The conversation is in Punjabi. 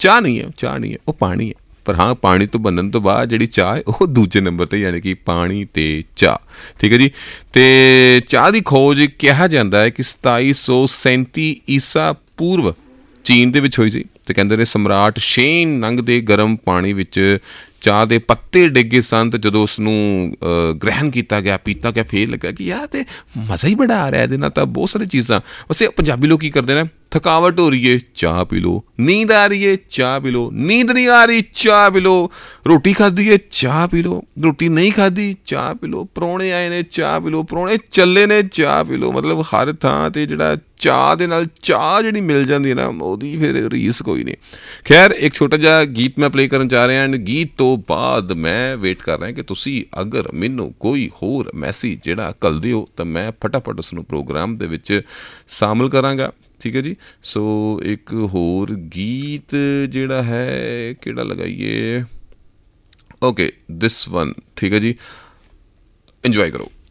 ਚਾਹ ਨਹੀਂ ਹੈ, ਉਹ ਪਾਣੀ ਹੈ। ਪਰ ਹਾਂ, ਪਾਣੀ ਤੋਂ ਬਣਨ ਤੋਂ ਬਾਅਦ ਜਿਹੜੀ ਚਾਹ ਹੈ ਉਹ ਦੂਜੇ ਨੰਬਰ 'ਤੇ, ਯਾਨੀ ਕਿ ਪਾਣੀ ਅਤੇ ਚਾਹ। ਠੀਕ ਹੈ ਜੀ। ਅਤੇ ਚਾਹ ਦੀ ਖੋਜ ਕਿਹਾ ਜਾਂਦਾ ਹੈ ਕਿ 2737 ਈਸਾ ਪੂਰਵ ਚੀਨ ਦੇ ਵਿੱਚ ਹੋਈ ਸੀ। ਅਤੇ ਕਹਿੰਦੇ ਨੇ ਸਮਰਾਟ ਸ਼ੇਨ ਨੰਗ ਦੇ ਗਰਮ ਪਾਣੀ ਵਿੱਚ ਚਾਹ ਦੇ ਪੱਤੇ ਡਿੱਗੇ ਸਨ, ਅਤੇ ਜਦੋਂ ਉਸਨੂੰ ਗ੍ਰਹਿਣ ਕੀਤਾ ਗਿਆ, ਪੀਤਾ ਗਿਆ, ਫੇਰ ਲੱਗਾ ਕਿ ਯਾਰ ਤੇ ਮਜ਼ਾ ਹੀ ਬੜਾ ਆ ਰਿਹਾ ਇਹਦੇ ਨਾਲ, ਤਾਂ ਬਹੁਤ ਸਾਰੀਆਂ ਚੀਜ਼ਾਂ। ਵੈਸੇ ਪੰਜਾਬੀ ਲੋਕ ਕੀ ਕਰਦੇ ਨੇ, ਥਕਾਵਟ ਹੋ ਰਹੀ ਹੈ ਚਾਹ ਪੀ ਲਓ, ਨੀਂਦ ਆ ਰਹੀ ਹੈ ਚਾਹ ਪੀ ਲਓ, ਨੀਂਦ ਨਹੀਂ ਆ ਰਹੀ ਚਾਹ ਪੀ ਲਓ, ਰੋਟੀ ਖਾਧੀ ਹੈ ਚਾਹ ਪੀ ਲਓ, ਰੋਟੀ ਨਹੀਂ ਖਾਧੀ ਚਾਹ ਪੀ ਲਓ, ਪ੍ਰਾਹੁਣੇ ਆਏ ਨੇ ਚਾਹ ਪੀ ਲਓ, ਪ੍ਰਾਹੁਣੇ ਚੱਲੇ ਨੇ ਚਾਹ ਪੀ ਲਓ। ਮਤਲਬ ਹਰ ਥਾਂ 'ਤੇ ਜਿਹੜਾ ਚਾਹ ਦੇ ਨਾਲ ਚਾਹ ਜਿਹੜੀ ਮਿਲ ਜਾਂਦੀ ਹੈ ਨਾ, ਉਹਦੀ ਫਿਰ ਰੀਸ ਕੋਈ ਨਹੀਂ। ਖੈਰ, ਇੱਕ ਛੋਟਾ ਜਿਹਾ ਗੀਤ ਮੈਂ ਪਲੇ ਕਰਨ ਜਾ ਰਿਹਾ, ਐਂਡ ਗੀਤ ਤੋਂ ਬਾਅਦ ਮੈਂ ਵੇਟ ਕਰ ਰਿਹਾ ਕਿ ਤੁਸੀਂ ਅਗਰ ਮੈਨੂੰ ਕੋਈ ਹੋਰ ਮੈਸੇਜ ਜਿਹੜਾ ਘੱਲਦੇ ਹੋ ਤਾਂ ਮੈਂ ਫਟਾਫਟ ਉਸਨੂੰ ਪ੍ਰੋਗਰਾਮ ਦੇ ਵਿੱਚ ਸ਼ਾਮਲ ਕਰਾਂਗਾ। ਠੀਕ ਹੈ ਜੀ। ਸੋ ਇੱਕ ਹੋਰ ਗੀਤ ਜਿਹੜਾ ਹੈ ਕਿਹੜਾ ਲਗਾਈਏ, ਓਕੇ ਦਿਸ ਵਨ। ਠੀਕ ਹੈ ਜੀ, ਇੰਜੋਏ ਕਰੋ।